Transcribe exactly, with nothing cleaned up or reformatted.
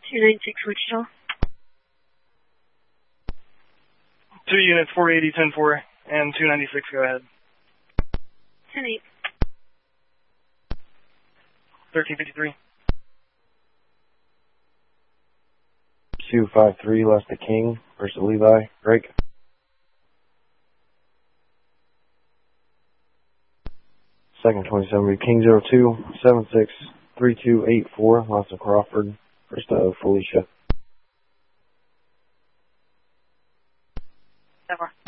two nine six Wichita. Two units, four eighty, ten four, and two ninety-six, go ahead. ten eight. thirteen fifty-three. two five three, left the King versus Levi, break. Second twenty-seven, King zero two, seven six, three two eight four, lost to Crawford, first to Felicia. Over.